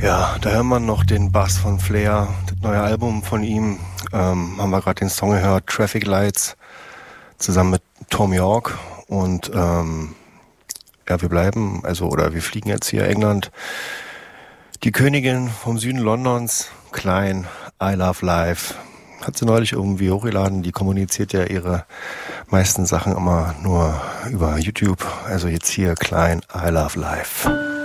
Ja, da hören wir noch den Bass von Flair, das neue Album von ihm. Haben wir gerade den Song gehört, Traffic Lights, zusammen mit Tom York. Und ja, wir fliegen jetzt hier England. Die Königin vom Süden Londons, Klein, I Love Life, hat sie neulich irgendwie hochgeladen. Die kommuniziert ja ihre meisten Sachen immer nur über YouTube. Also jetzt hier Klein, I Love Life.